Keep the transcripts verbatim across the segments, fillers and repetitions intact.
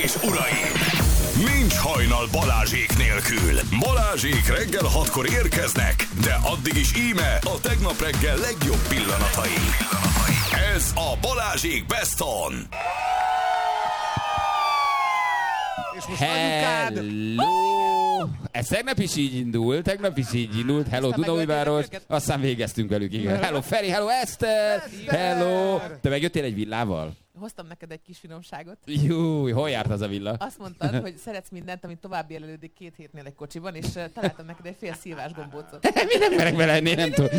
és uraim! Nincs hajnal Balázsék nélkül. Balázsék reggel hatkor érkeznek, de addig is íme a tegnap reggel legjobb pillanatai. Ez a Balázsék Best On. Hello! Ez tegnap is így indult, tegnap is így indult. Hello, Dunaújváros. Aztán végeztünk velük, igen. Hello, Feri, hello, Eszter! Hello! Te megjöttél egy villával? Hoztam neked egy kis finomságot. Júj, hol járt az a villa? Azt mondtad, hogy szeretsz mindent, amit tovább élelődik két hétnél egy kocsiban, és uh, találtam neked egy fél szilvás gombócot. Mi nem merek vele enni, nem tudom.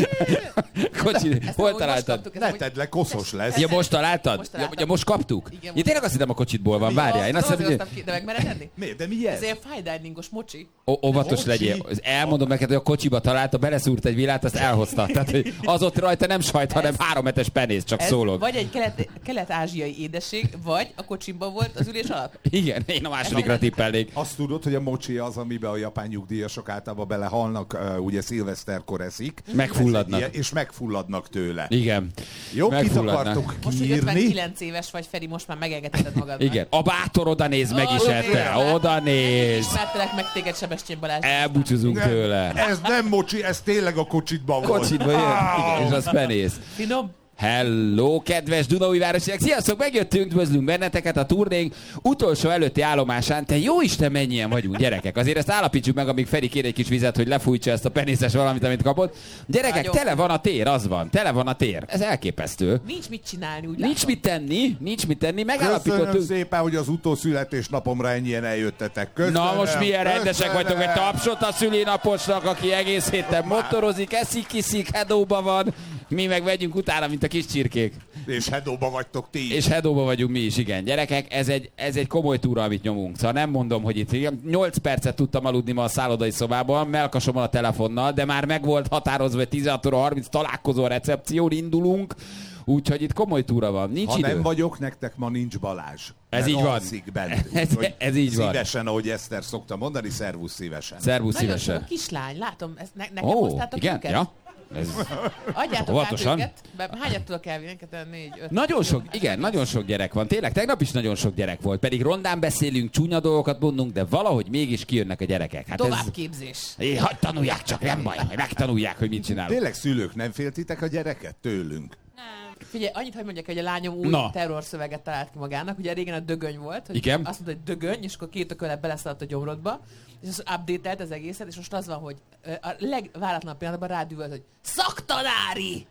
Kocsi, hol találtad? Ne tedd le, koszos lesz. Ja, most találtad? Most Ja, találtam. ja, most kaptuk? Igen, Ja, tényleg azt hittem a kocsitból van, várjál. Én azt Azért hiszem, hoztam ki, de meg mered enni? Miért? De mi ez? Ez ilyen fine diningos mocsi. Ó- óvatos Kocsi? legyél. Elmondom neked, hogy a kocsiba találta, beleszúrt egy villát, azt elhozta. Tehát, hogy az ott rajta nem sajt, hanem hárometes penész, csak Ez szólok. vagy egy kelet, kelet-ázsiai édesség, vagy a kocsimban volt az ülés alatt. Igen, én a másodikra tippelnék. Azt tudod, hogy a mocsi az, amiben a japán nyugdíjasok általában belehalnak, uh, ugye szilveszterkor eszik. Megfulladnak. Ez egy ilyen- És megfulladnak tőle. Igen. Jó, kit Megfulladnak. akartuk Most, hogy kiírni? ötvenkilenc éves vagy, Feri, most már megengedheted magadnak. Igen. A bátor oda néz meg is Oda ette. néz. Oda néz. Ismertelek meg téged, Sebestyén Balázs. Elbúcsúzunk Nem, tőle. Ez nem mocsi, ez tényleg a kocsitban volt. Kocsidba jön, igen, és az penész. Finom. Hello, kedves Dunaújvárosiak! Sziasztok, megjöttünk, üdvözlünk benneteket a turnénk utolsó előtti állomásán. Te jó Isten, mennyien vagyunk, gyerekek! Azért ezt állapítsuk meg, amíg Feri kér egy kis vizet, hogy lefújtsa ezt a penészes valamit, amit kapott. Gyerekek, Nagyon. tele van a tér, az van, tele van a tér. Ez elképesztő. Nincs mit csinálni, úgy Nincs látom. mit tenni, nincs mit tenni, Köszönöm megállapítottuk. szépen, hogy az utószületésnapomra ennyien eljöttetek. Köszönöm. Na most milyen rendesek Köszönöm. vagytok, egy tapsot a szülinaposnak, aki egész héten motorozik, eszik, kiszik, hedóba van. Mi meg vegyünk utána, mint a kis csirkék. És hedóba vagytok ti is. És hedóba vagyunk mi is, igen. Gyerekek, ez egy, ez egy komoly túra, amit nyomunk. Szóval nem mondom, hogy itt nyolc percet tudtam aludni ma a szállodai szobában, melkasomon a telefonnal, de már meg volt határozva, hogy tizenhat óra harminc találkozó a recepción, indulunk. Úgyhogy itt komoly túra van. Nincs Ha idő. nem vagyok, nektek ma nincs Balázs. Ez Mert így van. alszik bent. Ez- Úgyhogy ez így van. Szívesen, ahogy Eszter szokta mondani, szervusz szívesen. Szervusz Nagyon szívesen. sok kislány, látom, ezt ne, nekem Ó, hoztátok igen? őket? Ja. Ez... Adjátok Óvatosan. át őket. Be, hányat tudok elvinni? Kettő, négy, öt. Nagyon sok, igen, nagyon sok gyerek van. Tényleg, tegnap is nagyon sok gyerek volt. Pedig rondán beszélünk, csúnya dolgokat mondunk, de valahogy mégis kijönnek a gyerekek. Hát ez... Továbbképzés. É, hagyd tanulják csak, nem baj, hogy megtanulják, hogy mit csinálunk. Tényleg szülők, nem féltitek a gyereket tőlünk? Figyelj, annyit, hogy mondjak, hogy a lányom új Na. terrorszöveget talált ki magának. Ugye régen a dögöny volt, hogy Igen. azt mondta, hogy dögöny, és akkor két ökölet beleszaladt a gyomrodba, és az update-elt az egészet, és most az van, hogy ö, a legváratlanabb pillanatban rádüvölt, hogy szaktanári!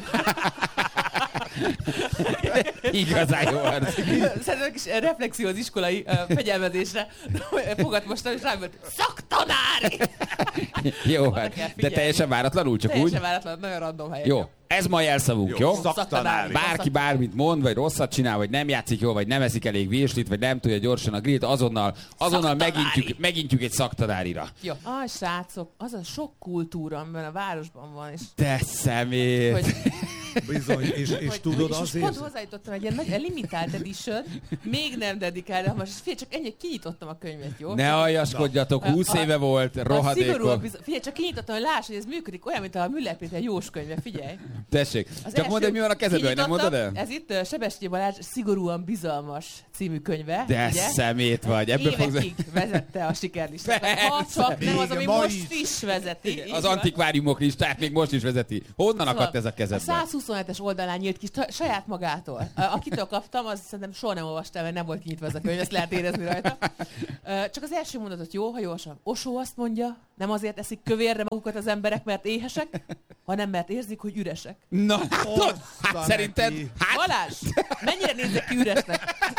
Igazán jó arc. Szerintem kis reflexió az iskolai uh, fegyelmezésre. Fogat most, és rám volt, szaktanári! Jó, Oda hát, kell de figyelni. teljesen váratlanul, csak Teljesen úgy. váratlan, nagyon random helyen. Jó, ez ma jelszavunk, jó? Szaktanári. Bárki bármit mond, vagy rosszat csinál, vagy nem játszik jól, vagy nem eszik elég virslit, vagy nem tudja gyorsan a grillt, azonnal, azonnal Szaktanári. megintjük, megintjük egy szaktanárira. Jó. Aj, srácok, az a sok kultúra, amiben a városban van, és Te szemét! hogy Bizony, és, és hogy, tudod és azért... pont hozzájutottam egy ilyen nagy limitált edition, még nem dedikálva, most figyelj, csak ennyi, kinyitottam a könyvet, jó? Ne aljaskodjatok, húsz A- a- éve volt, A szigorúak, rohadékok. biz- figyelj, csak kinyitottam, hogy láss, hogy ez működik, olyan, mint a Müller Péter Jós könyve, figyelj. Tessék, Az csak mondd, hogy mi van a kezedben, nem mondod el? Ez itt uh, Sebestyén Balázs Szigorúan bizalmas című könyve. De ugye? szemét vagy, ebből fogsz... Évekig vezette a sikerlistát. Ha Persze. csak nem az, ami Még ma most is. is vezeti. Így Az van. antikváriumok listát még most is vezeti. Honnan akadt ez a A kezedben? száz huszonhetes oldalán nyílt ki ta- saját magától. A- Akitől kaptam, az szerintem soha nem olvastam, mert nem volt kinyitva ez a könyv, ezt lehet érezni rajta. Ö, Csak az első mondatot jó, ha jól olvasom. Osó azt mondja, nem azért eszik kövérre magukat az emberek, mert éhesek, hanem mert érzik, hogy üresek. Na, látod? Hát Ossza szerinted, neki. hát, Balázs, mennyire nézzek ki üresnek?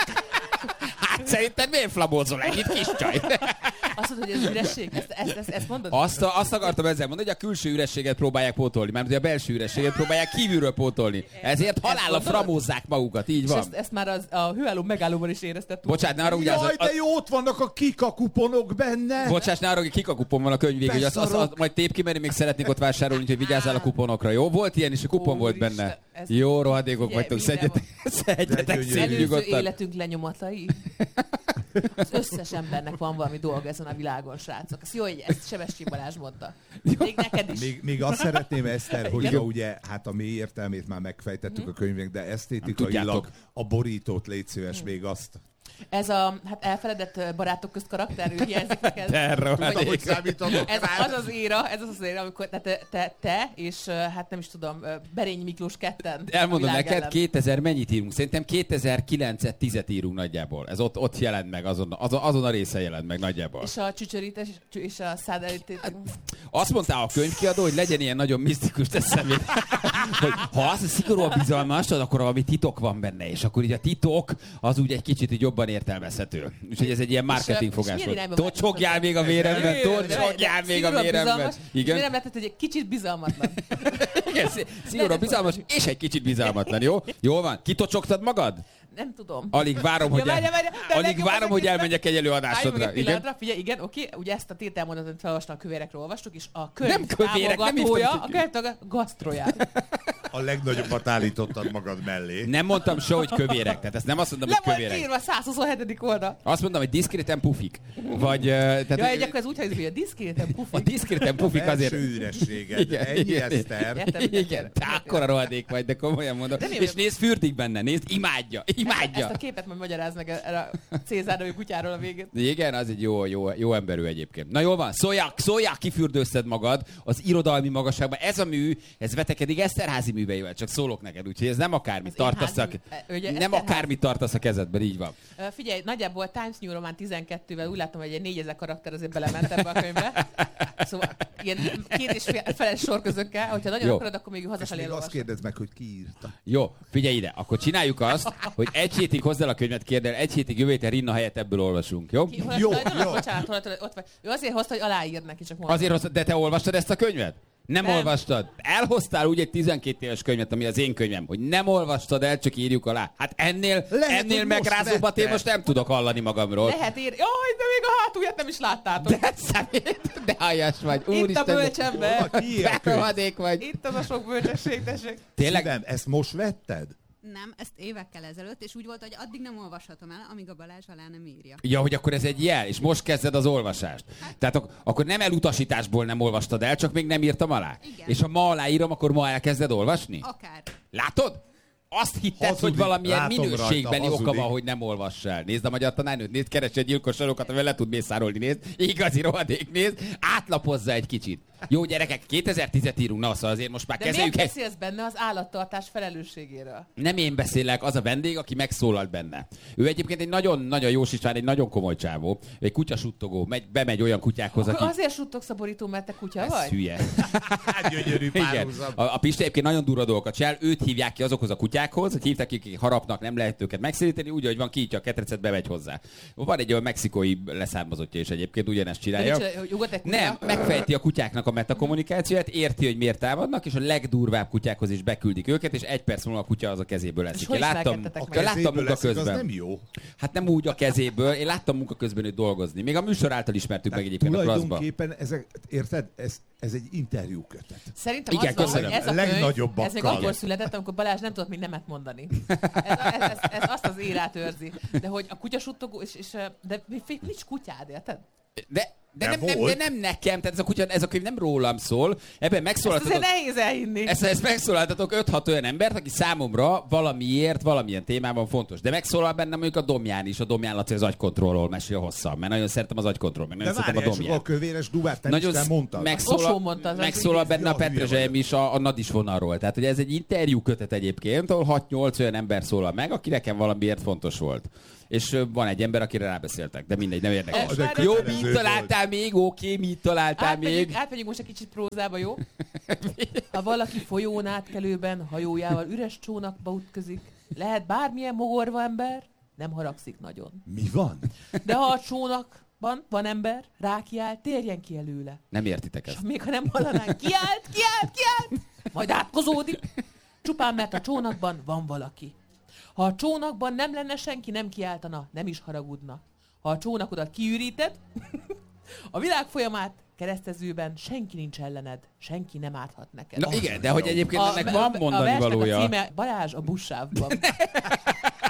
hát szerinted miért flamózol ennyit, kis csaj? Azt mondod, hogy ez üresség? Ezt, ezt, ezt, ezt mondod? Azt, a, azt akartam ezzel mondani, hogy a külső ürességet próbálják pótolni, mert a belső ürességet próbálják kívülről pótolni. Ezért halálra gondolod? framózzák magukat, így És van. ezt, ezt már az, a hőálló megállóban is érezted. Bocsánat, ne arra ugye az, Jaj, az, de jó, ott vannak a kika kuponok benne. Bocsáss, ne arra, hogy kikakupon van a könyv végig, hogy azt, azt, azt majd tép ki, mert én még szeretnék ott vásárolni, úgyhogy vigyázzál a kuponokra, jó? Volt ilyen is, a kupon volt Úristen, benne. ez- Jó, rohadékok Figyelj, vagytok, minden szedjetek, szedjetek De gyönyörű. szép Előző nyugodtan. életünk lenyomatai. Az összes embernek van valami dolga ezen a világon, srácok. Ez jó, hogy ezt Sebestyén Balázs mondta. Még neked is. Még, még azt szeretném, Eszter, hogy Igen. ugye, hát a mély értelmét már megfejtettük a könyvnek, de esztétikailag Tudjátok. a borítót légy szíves még azt. Ez a hát elfeledett barátok közt karakter, ő hiányzik neked? Terror. Hogy számítatok Ez rá? az az éra, ez az az éra, amikor te, te, te, te és hát nem is tudom, Berényi Miklós ketten. Elmondom neked, ellen. kétezer mennyit írunk? Szerintem kétezer-kilencet, tízet írunk nagyjából. Ez ott, ott jelent meg, azon, azon, azon a része jelent meg nagyjából. És a csücsörítés és a szádelítét. Hát, azt mondta a könyvkiadó, hogy legyen ilyen nagyon misztikus, teszem én. Hogy ha az a szigorúan bizalmas, akkor valami titok van benne, és akkor így a titok az úgy egy kicsit így jobban értelmezhető. Úgyhogy ez egy ilyen marketing fogás volt. Tocsogjál még a véremben, tocsogjál még a véremben. Igen. Nem lehetett, hogy egy kicsit bizalmatlan. Igen, szigorúan bizalmas, és egy kicsit bizalmatlan, jó? Jól van? Kitocsogtad magad? Nem tudom. Alig várom, hogy, Ja, várja, várja, de alig legjobb az várom, hogy egészben- elmenjek egy előadásodra. Állj meg egy Igen? pillanatra, figyelj, igen, oké, ugye ezt a tételmondatot felolvastam, a kövérekről olvastuk, és a könyv Nem kövérek, nem támogatója, írtam, a könyv taga- gasztroját. A legnagyobbat állítottad magad mellé. Nem mondtam soha, hogy kövérek. Tehát ezt nem azt mondtam, Le hogy volt kövérek. írva, száz huszonhetedik oldal. Azt mondom, hogy diszkréten pufik. Vagy... Uh, tehát, Ja, egy akkor ez úgy hangzik, hogy a diszkréten a pufik. diszkréten pufik azért... Első ürességed. Ennyi Eszter. Értem, Igen, te akkora rohadék vagy, de komolyan mondom. De nem És jön- nézd, fürdik benne, nézd, imádja, imádja. Ezt a képet majd magyaráz meg erre a Cézár nevű kutyáról a végén. Igen, az egy jó, jó, jó emberű egyébként. Na jól van, szóljál, szóljál, kifürdőzted magad az irodalmi magasságban. Ez a mű, ez vetekedik Eszterházi műveivel, csak szólok neked, úgyhogy ez nem akármit Az én tartasz a, házim- e, ugye nem Eszterházi. akármit tartasz a kezedben, így van. Ö, Figyelj, nagyjából Times New Roman tizenkettővel úgy látom, hogy egy négyezer karakter azért belement ebbe a könyvbe. Szóval ilyen két és fél feles sorközökkel, hogyha nagyon Jó. akarod, akkor még És hazafelé még azt elolvasod. kérdezd meg, hogy ki írta. Jó, figyelj ide, akkor csináljuk azt, hogy egy hétig hozd el a könyvet, kérd el, egy hétig jövő héten Rinna helyett ebből olvasunk, jó? Ki- hol a Jó, tulajdonos? jó. Bocsánat, hol a tulaj- ott vagy. Ő azért hozta, hogy aláír neki, csak mondom. Azért hoztad, de te olvastad ezt a könyvet? Nem, Nem. olvastad. Elhoztál úgy egy tizenkét éves könyvet, ami az én könyvem, hogy nem olvastad el, csak írjuk alá. Hát ennél, Lehet, ennél hogy megrázóbbat most én most nem tudok hallani magamról. Lehet ér... Jaj, de még a hátulját nem is láttátok. De szemét, de aljas vagy. Itt a Úristen, bölcsember. Ki írt a könyv? rohadék vagy. Itt az a sok bölcsesség, tessék. Tényleg? Szívem, ezt most vetted? Nem, ezt évekkel ezelőtt, és úgy volt, hogy addig nem olvashatom el, amíg a Balázs alá nem írja. Ja, hogy akkor ez egy jel, és most kezded az olvasást. Tehát ak- akkor nem elutasításból nem olvastad el, csak még nem írtam alá. Igen. És ha ma aláírom, akkor ma elkezded olvasni? Akár. Látod? Azt hitted, Hazudik. hogy valamilyen Látom minőségbeli rajta, oka van, hazudik. hogy nem olvassál. Nézd a magyar tanárnőt, nézd, keresd egy gyilkos sorokat, amivel le tud mészárolni, nézd. Igazi rohadék, nézd. Átlapozza egy kicsit. Jó gyerekek, kétezer-tízet írunk, na szóval azért most már De kezeljük miért egy... beszélsz benne az állattartás felelősségéről? Nem én beszélek, az a vendég, aki megszólalt benne. Ő egyébként egy nagyon-nagyon jó sisván, egy nagyon komoly csávó, egy kutyasuttogó, megy, bemegy olyan kutyákhoz, Akkor aki... azért suttogsz a borító, mert te kutya Ez vagy? hülye. Hát gyönyörű Igen. párhuzam. A, a Pisti egyébként nagyon durva dolgokat csinál, őt hívják ki azokhoz a kutyákhoz, hogy hívták ki, akik harapnak, nem lehet őket megszéríteni, úgy, hogy van kiítja a ketrecet, bemegy hozzá. Van egy olyan mexikói leszármazottja is egyébként, ugyanezt De mit csinálja. csinál, hogy ugat egy kutya? Nem, megfejti a kutyáknak a metakommunikációját, érti, hogy miért támadnak, és a legdurvább kutyákhoz is beküldik őket, és egy perc múlva a kutya az a kezéből eszik. hol Én láttam, ismerkedtetek A meg? én láttam kezéből munka eszik, az közben. nem jó. Hát nem úgy a kezéből, én láttam munka közben őt dolgozni. Még a műsor által ismertük meg egyébként a klasszba. Tulajdonképpen ezek, érted, ez, ez egy interjú kötet. Szerintem Igen, az van, köszönöm. hogy ez a könyv, Legnagyobbakkal. ez még akkor született, amikor Balázs nem tudott még nemet mondani. Ez, ez, ez, ez azt az érát őrzi. De hogy a kutyasuttogó, és, és de még nincs kutyád, érted? De, de, De nem, nem, de volt. nem nekem, tehát ez a, kutya, ez a könyv nem rólam szól. Ebben Ezt azért megszólaltatok, nehéz elhinni. ezt, ezt megszólaltatok öt-hat olyan embert, aki számomra valamiért, valamilyen témában fontos. De megszólal bennem mondjuk a Domján is, a Domján Laci az agykontrollról mesél hosszan, mert nagyon szeretem az agykontroll, meg De nagyon szeretem a várjál, és Domján. a kövéres dubát nem Nagyon is te sz- mondtad. Osó megszólal, mondta, az megszólal az benne a Ja, hülye Petrezselyem vagyok. is a, a Nadis vonalról. Tehát ugye ez egy interjú kötet egyébként, ahol hat-nyolc olyan ember szólal meg, aki nekem valamiért fontos volt. És ö, van egy ember, akire rábeszéltek, de mindegy, nem érdekes. Ez már Jó, kötelező mit találtál még? Oké, mit találtál Átmegyünk, még? átmegyünk most egy kicsit prózába, jó? Ha valaki folyón átkelőben hajójával üres csónakba ütközik, lehet bármilyen mogorva ember, nem haragszik nagyon. Mi van? De ha a csónakban van ember, rákiáll, térjen ki előle. Nem értitek És ezt. még ha nem hallanánk, kiált, kiált, kiált, majd átkozódik. Csupán mert a csónakban van valaki. Ha a csónakban nem lenne senki, nem kiáltana, nem is haragudna. Ha a csónakodat kiüríted, a világ folyamát keresztezőben senki nincs ellened, senki nem árthat neked. Na igen, de hogy egyébként ennek a, van a mondani versnek valója. a címe Balázs a buszsávban.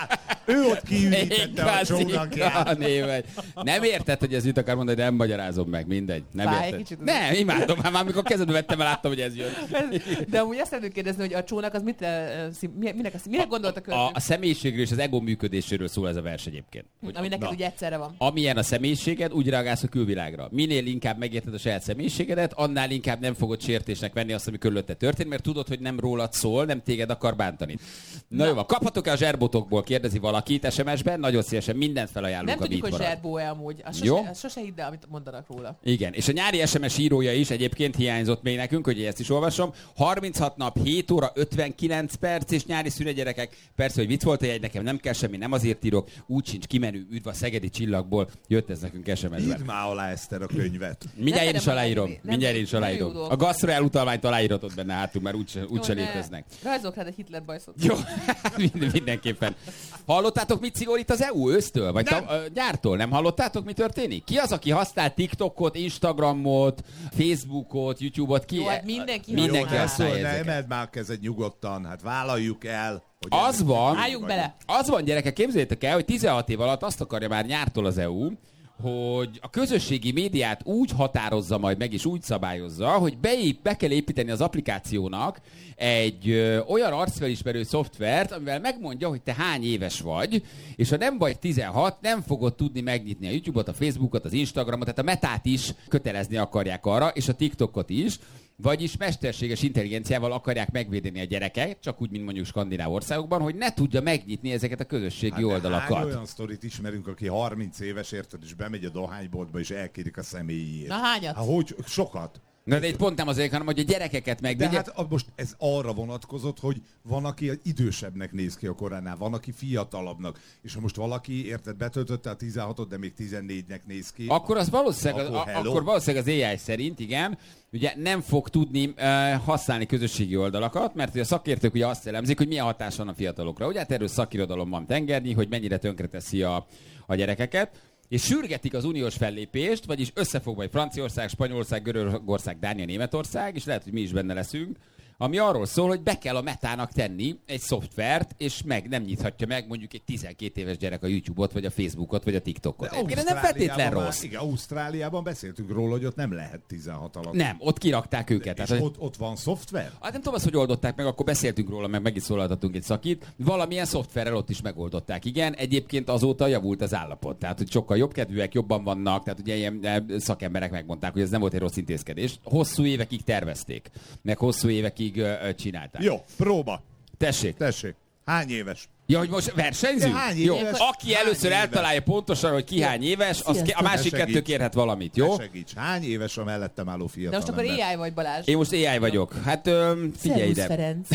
Ő ott kiürítette a Igaz, csónakját. igaz, nem érted, hogy ez mit akar mondani, de nem magyarázom meg, mindegy. Nem Fáj egy érted. kicsit. Nem, imádom, már amikor kezedbe vettem, láttam, hogy ez jön. De amúgy azt szeretném kérdezni, hogy a csónak az mit, eh, szim- mi- minek, a, mire gondolt a A, költők? a személyiségről és az ego működéséről szól ez a vers egyébként. Hogy Ami neked na, ugye egyszerre van. amilyen a személyiséged, úgy reagálsz a külvilágra. Minél inkább megérted a saját személyiségedet, annál inkább nem fogod sértésnek venni azt, ami körülötte történt, mert tudod, hogy nem rólad szól, nem téged akar bántani. Na, Na. jó, van. Kaphatok-e a zserbotokból, kérdezi valakit es em es-ben, nagyon szívesen mindent felajánlunk Nem a tudjuk, hogy Beatmarad. zserbó-e amúgy. Azt Jó. sose, azt sose hidd el, amit mondanak róla. Igen, és a nyári es em es írója is egyébként hiányzott még nekünk, hogy ezt is olvasom. harminchat nap, hét óra, ötvenkilenc perc és nyári szünet, gyerekek. Persze, hogy vicc volt a jegy, nekem nem kell semmi, nem azért írok. Úgy sincs kimenő, üdv a szegedi csillagból. Jött ez nekünk es em es-ben. Írd már alá, Eszter, a könyvet. Mindjárt én is Nem aláírom. nem- Mindjárt én is nem jó aláírom. dolgok. A gasztro elutalványt aláíratod benne hátul, mert úgyse, úgyse Jó, ne. léteznek. Rajzolok rád egy Hitler bajszot. Jó, Mind- mindenképpen. Hallottátok, mit szigorít az é u ősztől? Vagy Nem. ta, ö, gyártól? Nem hallottátok, mi történik? Ki az, aki használ TikTokot, Instagramot, Facebookot, YouTube-ot? Ki? Jó, hát mindenki Mindenki használ. használja Szóval ne ezeket. emeld már a kezed nyugodtan, hát vállaljuk el. Hogy Az ennek van, mi Álljunk vagyunk. bele. az van, gyerekek, képzeljétek el, hogy tizenhat év alatt azt akarja már nyártól az é u, hogy a közösségi médiát úgy határozza majd meg, és úgy szabályozza, hogy beép, be kell építeni az applikációnak egy ö, olyan arcfelismerő szoftvert, amivel megmondja, hogy te hány éves vagy, és ha nem vagy tizenhat, nem fogod tudni megnyitni a YouTube-ot, a Facebookot, az Instagramot, tehát a Metát is kötelezni akarják arra, és a TikTokot is. Vagyis mesterséges intelligenciával akarják megvédeni a gyereket, csak úgy, mint mondjuk skandináv országokban, hogy ne tudja megnyitni ezeket a közösségi Hát de oldalakat. hány olyan sztorit ismerünk, aki harminc éves, érted, és bemegy a dohányboltba, és elkérik a személyét. Na hányat? Hát hogy? Sokat. Na de itt pont nem azért, hanem hogy a gyerekeket De megvédje. hát a- most ez arra vonatkozott, hogy van, aki idősebbnek néz ki a koránál, van, aki fiatalabbnak. És ha most valaki, érted, betöltötte a tizenhatot, de még tizennégynek néz ki. Akkor az valószínűleg, Akkor a, hello. akkor valószínűleg az á i szerint, igen, ugye nem fog tudni uh, használni közösségi oldalakat, mert ugye a szakértők ugye azt elemzik, hogy milyen hatás van a fiatalokra. Ugye hát erről szakirodalom van tengernyi, hogy mennyire tönkreteszi a, a gyerekeket. És sürgetik az uniós fellépést, vagyis összefog majd Franciaország, Spanyolország, Görögország, Dánia, Németország, és lehet, hogy mi is benne leszünk, ami arról szól, hogy be kell a Metának tenni egy szoftvert, és meg nem nyithatja meg mondjuk egy tizenkét éves gyerek a YouTube-ot, vagy a Facebookot, vagy a TikTokot. De Egyébként ez nem feltétlen Ausztráliában rossz. Már, igen, Ausztráliában beszéltünk róla, hogy ott nem lehet tizenhat alatt. Nem, ott kirakták őket. És Tehát, hogy- ott, ott van szoftver? Hát nem tudom azt, hogy oldották meg, akkor beszéltünk róla, meg meg is szólaltatunk egy szakit. Valamilyen szoftverrel ott is megoldották. Igen, egyébként azóta javult az állapot. Tehát, hogy sokkal jobb kedvűek, jobban vannak, tehát ugye ilyen eh, szakemberek megmondták, hogy ez nem volt egy rossz intézkedés. Hosszú évekig tervezték, meg hosszú évekig ö, ö, csinálták. Jó, próba. Tessék. Tessék. Hány éves? Ja, hogy most versenyzünk? De hány Jó. éves? Aki Hány először éves? eltalálja pontosan, hogy ki hány éves, az ke- a másik Ne kettő segíts. kérhet valamit, jó? Ne segíts. Hány éves a mellettem álló De fiatal most akkor ember? á i vagy, Balázs. Én most á i vagyok. Hát ö, figyelj Szervusz, ide. Ferenc.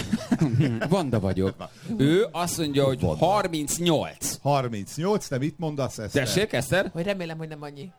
Vanda vagyok. Ő azt mondja, hogy Vanda. harmincnyolc. harmincnyolc, te mit mondasz, Eszter? Tessék, Eszter? Hogy remélem, hogy nem annyi.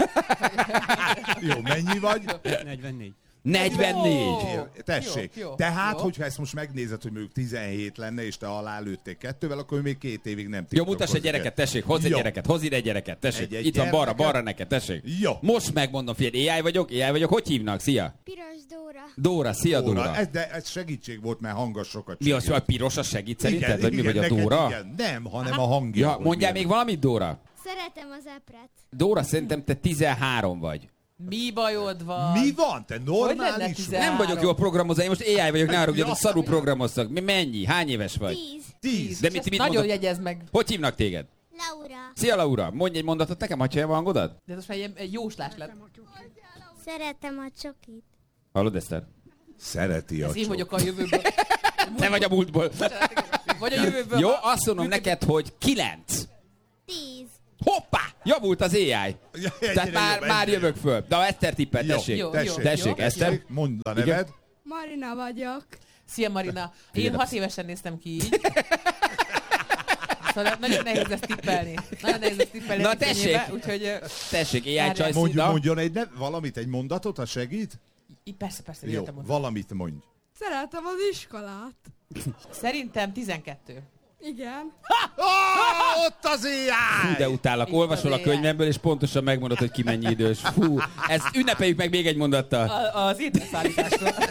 Jó, mennyi vagy? negyvennégy. negyvennégy. Jó. Tessék. Jó, jó, Tehát, jó. hogyha ezt most megnézed, hogy mondjuk tizenhét lenne, és te alá lőttél kettővel, akkor még két évig nem Jó, mutass egy gyereket, tessék, hozz egy Jó. gyereket, hozz ide egy gyereket, tessék. Egy-egy Itt van balra, gyermeket. balra neked, tessék. Jó. Most megmondom, figyelj, á i vagyok, á i vagyok, hogy hívnak? Szia. Piros Dóra. Dóra, szia Dóra. Dóra. Ez, de ez segítség volt, mert hangos sokat Mi az, segít. hogy piros, az segít szerinted? Igen, Vagy mi igen, vagy a neked Dóra? Igen. Nem, hanem a hangja. Ja, hogy mondjál milyen. még valamit, Dóra? Szeretem az epret. Dóra, szerintem te tizenhárom vagy. Mi bajod van? Mi van? Te lenne normális tizen- vagy? Nem vagyok jól programozva, én most á i vagyok, ne haragudjatok, Ja. szarul programoztak. Mi mennyi? Hány éves vagy? Tíz. Tíz. De És mit, ezt mit nagyon mondod? jegyezd meg. Hogy hívnak téged? Laura. Szia Laura, mondj egy mondatot nekem, hagyja a hangodat? De ez most már ilyen egy jóslás lett. Szeretem a csokit. Hallod, Eszter? Szereti a Ez én csok. vagyok a jövőből. Te vagy a múltból. Vagy a jövőből. Jó, azt mondom neked, hogy kilenc. Tíz. Hoppá! Javult az á i. Ja, egyre Tehát már, jobb, már egyre jövök föl. De a Eszter tippel, Jó, tessék. Jó, tessék. Tessék, jó. Eszter. Mondd a Igen. neved. Marina vagyok. Szia Marina. Én Figyelj, hat évesen néztem ki így. Szóval nagyon nehéz ezt tippelni. Nagyon nehéz ezt tippelni. Na, egy tessék. könnyébe, Úgyhogy ö, Tessék, á i Várjál. Csajci. Mondjon, na. mondjon egy nev, valamit, egy mondatot, ha segít? így persze, persze. Jó, jöttem hozzá. valamit mondj. Szeretem az iskolát. Szerintem tizenkettő. Igen. Oh, ott az Fú, éjjel! de utálak. Itt Olvasol a az á i. könyvemből, és pontosan megmondod, hogy ki mennyi idős. Fú, ezt ünnepeljük meg még egy mondattal. A, az ételszállításról.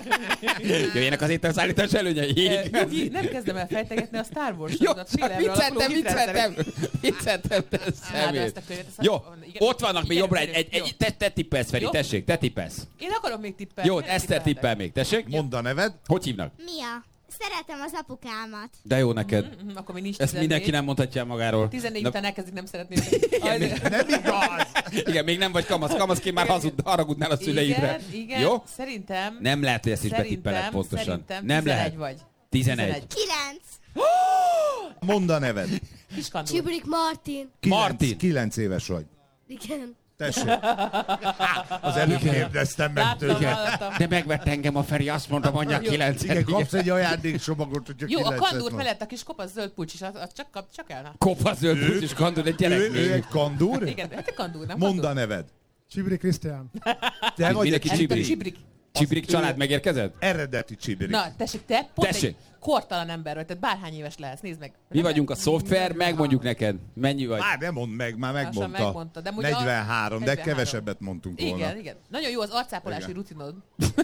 Jöjjenek az ételszállítás előnyei. Nyugi, nem kezdem el fejtegetni a Star Wars Jó, sorozat. vicceltem, vicceltem, vicceltem, te szemét. Jó, ott vannak még jobbra egy, egy, egy te, te tippelsz, Feri, tessék, te tippelsz. Én akarom még tippelni. Jó, Eszter tippel még, tessék. Mondd a neved. Hogy hívnak? Mia. Szeretem az apukámat. De jó neked. Mm-hmm, akkor még nincs Ezt mindenki nem mondhatja el magáról. tizennégy Na- után elkezdik nem szeretni. Nem igaz! Igen, még nem vagy kamasz. Kamaszként már hazud, haragudnál a szüleidre. Igen, igen. Jó? Szerintem... Nem lehet, hogy ezt is Szerintem, betippeled pontosan. Szerintem Nem tizenegy lehet. vagy. tizenegy. Kilenc. Mondd a neved. Kiskandul. Csibrik Martin. Kilenc, Martin. Kilenc éves vagy. Igen. Tessék. Az előbb kérdeztem meg Láttam, tőle. hallottam. De megvett engem a Feri, azt mondta, mondja kilenc. Igen, kapsz egy ajándékcsomagot, hogyha Jó, a kilencet kandúr mond. felett a kis kopasz zöld pulcs is, az, az csak, kap, csak el. Kopasz zöld pucs és kandúr, egy gyerek. Ő, ő még. egy kandúr? Igen, hát a kandúr, nem Mondd a kandúr. neved. Csibri Krisztián. Te vagy Mindenki egy Csibrik. Csibrik. Csibrik család megérkezett? eredeti csibrik. Na, tessék, te pont Tessék. egy kortalan ember vagy, tehát bárhány éves lehetsz, nézd meg. Mi vagyunk a szoftver, megmondjuk neked. Mennyi vagy? Már nem mondd meg, már Lassan megmondta. megmondta, de ugye a- negyvenhárom, de negyvenhárom. kevesebbet mondtunk volna. Igen, igen. Nagyon jó az arcápolási Igen. rutinod.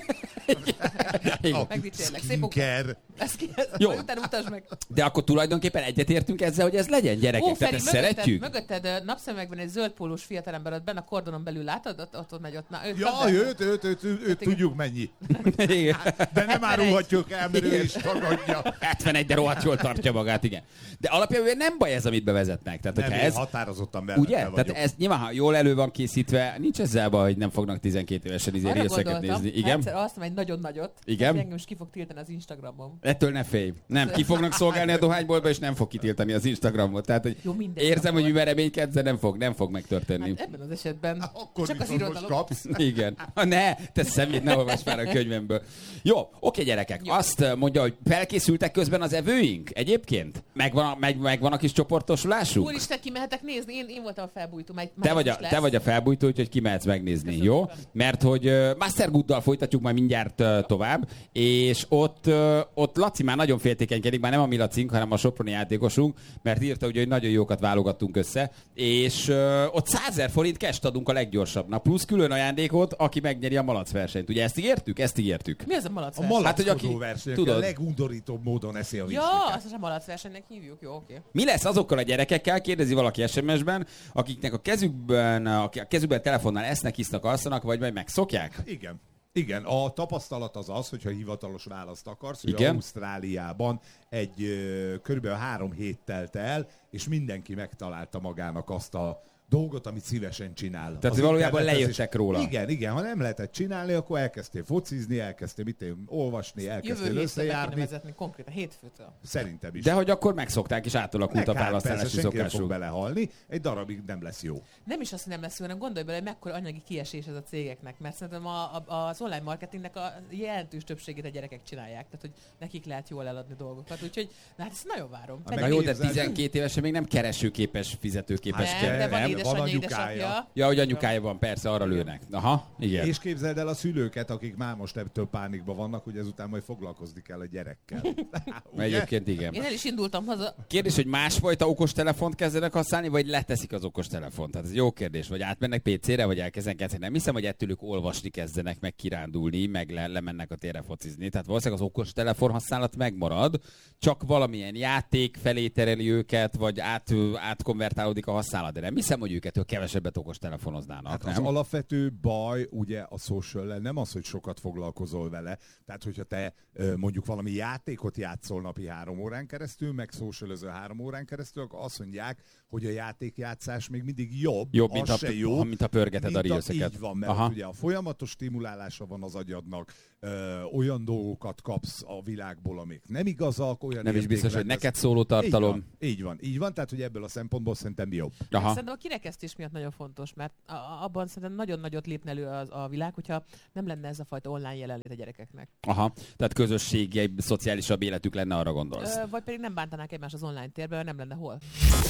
Igen. Megdicsérlek. Szép okos. Skincare. Ez ki, ez Jó. majd utána utasd meg. De akkor tulajdonképpen egyetértünk ezzel, hogy ez legyen, gyerekek. Ó, Tehát Feri, ezt mögötted, szeretjük. mögötted ö, napszemekben egy zöld pólós fiatalember, ott benne a kordonon belül látod, ott, ott, ott megy ott. Na, őt Ja, kapd el. őt, őt, őt, őt, őt tudjuk mennyi. Igen. De nem árulhatjuk el, mert ő is tagadja. hetvenegy, de rohadt jól tartja magát, igen. De alapjában nem baj ez, amit bevezetnek. Tehát, Nem, hogyha én ez, határozottan mellette ugye? vagyok. Tehát ez nyilván, ha jól elő van készítve, nincs ezzel baj, hogy nem fognak tizenkét évesen izé Arra részeket gondoltam, nézni. Igen? egyszer azt mondom, egy nagyon nagyot. Igen? hogy engem is ki fog tiltani az Instagramon. Ettől ne félj. Nem, ki fognak szolgálni a dohányboltba, és nem fog kitiltani az Instagramot. Tehát, hogy Jó, mindegy, érzem, hogy akkor. mivel reménykedsz, de nem fog, nem fog megtörténni. Hát ebben az esetben Akkor csak az viszont most irodalom. kapsz. Igen. Ha ne, te szemét, ne olvasd már a könyvemből. Jó, oké gyerekek. Jó. Azt mondja, hogy felkészültek közben az evőink egyébként? Megvan, meg, megvan a kis csoportosulásuk? Úristen, kimehetek nézni, én, én voltam a felbújtó. Majd, Te vagy, a, te vagy a felbújtó, úgyhogy kimehetsz megnézni, Köszönöm jó? szépen. Mert hogy uh, Master Gooddal folytatjuk majd mindjárt uh, tovább, és ott, uh, ott Laci már nagyon féltékenykedik, már nem a mi Lacink, hanem a soproni játékosunk, mert írta, ugye, hogy nagyon jókat válogattunk össze, és uh, ott százezer forint cash adunk a leggyorsabbnak, plusz külön ajándékot, aki megnyeri a malac versenyt. Ugye ezt ígértük? Ezt ígértük. Mi az a malac A verseny? Hát, hogy malackozó aki- verseny, tudod. a legundorítóbb módon eszi a Ja, viszliket. azt a malac versenynek hívjuk, jó, oké. Mi lesz azokkal a gyerekekkel, kérdezi valaki es em es-ben, akiknek a kezükben, a kezükben telefonnal esznek, isznak, alszanak, vagy majd megszokják? Igen. Igen, a tapasztalat az az, hogyha hivatalos választ akarsz, hogy Igen. Ausztráliában egy ö, körülbelül három hét telt el, és mindenki megtalálta magának azt a dolgot, amit szívesen csinál. Tehát Az valójában internetezés- lejöttek róla. Igen, igen, ha nem lehetett csinálni, akkor elkezdtél focizni, elkezdtél mit én, olvasni, Jövő elkezdtél héttől be kéne összejárni. vezetni, konkrétan hétfőtől. Szerintem is. De hogy akkor megszokták, és átalakult Meg a hát választási persze, senki nem fog szokásuk. belehalni, egy darabig nem lesz jó. Nem is azt, hogy nem lesz jó, hanem gondolj bele, hogy mekkora anyagi kiesés ez a cégeknek, mert szerintem a, a, az online marketingnek a jelentős többségét a gyerekek csinálják, tehát hogy nekik lehet jól eladni dolgokat, úgyhogy na, hát ezt nagyon várom. Hát Na meg jó, de képzeld- tizenkét évesen még nem keresőképes, fizetőképes Nem, kell. de van nem, édesanyja, van édesapja. anyukája. Ja, hogy anyukája van, persze, arra lőnek. Aha, igen. És képzeld el a szülőket, akik már most ebből pánikban vannak, hogy ezután majd foglalkozni kell a gyerekkel. Ugye? Egyébként igen. Én el is indultam haza. Kérdés, hogy másfajta okostelefont kezdenek használni, vagy leteszik az okostelefont? Tehát ez jó kérdés. Vagy átmennek pé cére, vagy elkezdenek játszani. Nem hiszem, hogy ettől ők olvasni kezdenek, meg kirándulni, meg le- lemennek a térre focizni. Tehát valószínűleg az okostelefon használat megmarad, csak valamilyen játék felé tereli őket, vagy át, átkonvertálódik a használat. De nem hiszem, hogy őket kevesebbet okostelefonnoznának. Hát az nem? alapvető baj ugye a social nem az, hogy sokat foglalkozol vele. Tehát, hogyha te ö, mondjuk valami játékot játszol napi három órán keresztül, meg socialözöl három órán keresztül, akkor azt mondják, hogy a játékjátszás még mindig jobb. Jobb, az mint, a, se jó. mint a pörgeted a mint reelseket. Így van, mert Aha. ugye a folyamatos stimulálása van az agyadnak, ö, olyan dolgokat kapsz a világból, amik nem igazak, olyan Nem is biztos, hogy értéklet- neked szóló tartalom. Így van, így van, így van, tehát hogy ebből a szempontból szerintem jobb. Aha. Szerintem a kirekesztés miatt nagyon fontos, mert a- a- abban szerintem nagyon nagyot lépne elő az, a világ, hogyha nem lenne ez a fajta online jelenlét a gyerekeknek. Aha. Tehát közösségi, szociálisabb életük lenne, arra gondolsz. Ö, vagy pedig nem bántanák egymást az online térben, mert nem lenne hol.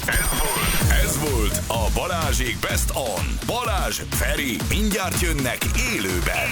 Ez volt a Balázsék Best On. Balázs, Feri, mindjárt jönnek élőben.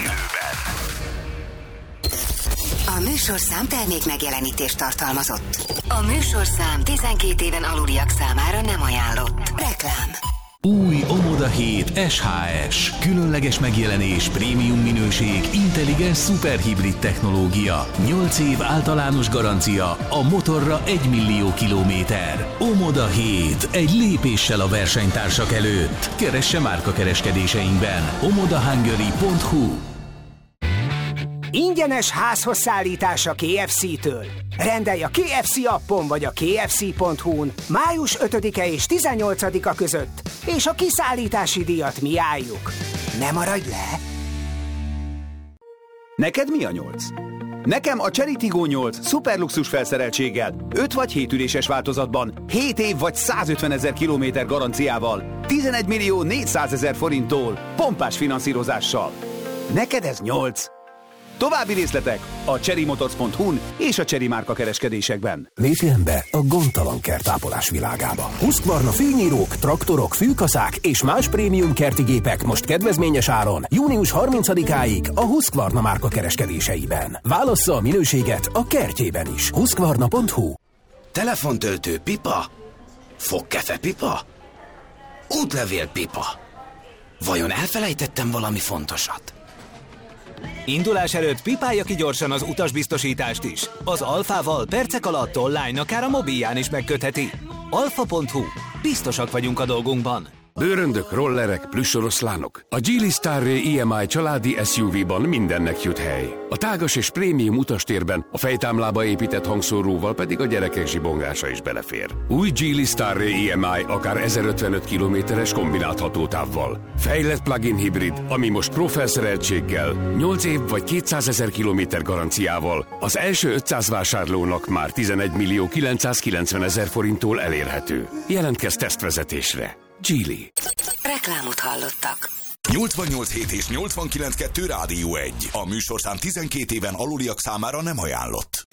A műsorszám termék megjelenítést tartalmazott. A műsorszám tizenkét éven aluliak számára nem ajánlott. Reklám. Új Omoda hét es há es. Különleges megjelenés, prémium minőség, intelligens szuperhibrid technológia. nyolc év általános garancia, a motorra egy millió kilométer. Omoda hét. Egy lépéssel a versenytársak előtt. Keresse márkakereskedéseinkben. omoda hungary pont hu. Ingyenes házhoz szállítás a ká ef cé-től. Rendelj a ká ef cé appon vagy a kfc pont hu-n május ötödike és tizennyolcadika között, és a kiszállítási díjat mi álljuk. Ne maradj le! Neked mi a nyolc? Nekem a Chery Tiggo nyolc szuperluxus felszereltséggel, öt vagy hét üléses változatban, hét év vagy százötvenezer kilométer garanciával, tizenegy millió négyszázezer forinttól, pompás finanszírozással. Neked ez nyolc. További részletek a chery motors pont hu-n és a Chery márka kereskedésekben. Lépjen be a gondtalan kertápolás világába. Husqvarna fűnyírók, traktorok, fűkaszák és más prémium kerti gépek most kedvezményes áron június harmincadikáig a Husqvarna márka kereskedéseiben. Válassza a minőséget a kertjében is. husqvarna pont hu. Telefontöltő pipa? Fogkefe pipa? Útlevél pipa? Vajon elfelejtettem valami fontosat? Indulás előtt pipálja ki gyorsan az utasbiztosítást is. Az Alfával percek alatt online akár a mobilján is megkötheti. alfa pont hu. Biztosak vagyunk a dolgunkban. Bőröndök, rollerek, plüssoroszlánok. A Geely Starray i em i családi es u vé-ban mindennek jut hely. A tágas és prémium utastérben, a fejtámlába épített hangszóróval pedig a gyerekek zsibongása is belefér. Új Geely Starray i em i akár ezerötvenöt kilométeres kombinált hatótávval. Fejlett plug-in hibrid, ami most Pro felszereltséggel, nyolc év vagy kétszázezer kilométer garanciával az első ötszáz vásárlónak már tizenegy millió kilencszázkilencvenezer forinttól elérhető. Jelentkezz tesztvezetésre. Geely. Reklámot hallottak. nyolcvannyolc hét és nyolcvankilenc kettő Rádió egy. A műsorszám tizenkét éven aluliak számára nem ajánlott.